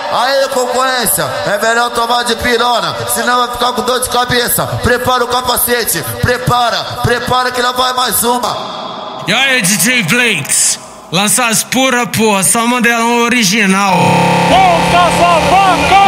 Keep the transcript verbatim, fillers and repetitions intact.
Aí, concorrência, é melhor tomar de pirona, senão vai ficar com dor de cabeça. Prepara o capacete, prepara, prepara que lá vai mais uma. E aí, D J Blakes, lança as pura, porra, só modelão original. Ô, Casablanca!